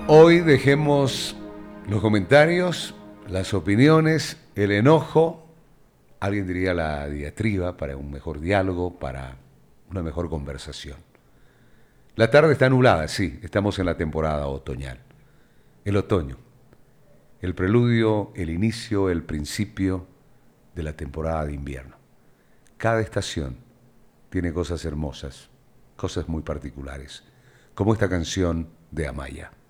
Hoy dejemos los comentarios, las opiniones, el enojo, alguien diría la diatriba, para un mejor diálogo, para una mejor conversación. La tarde está nublada, sí, estamos en la temporada otoñal. El otoño, el preludio, el inicio, el principio de la temporada de invierno. Cada estación tiene cosas hermosas, cosas muy particulares, como esta canción de Amaya.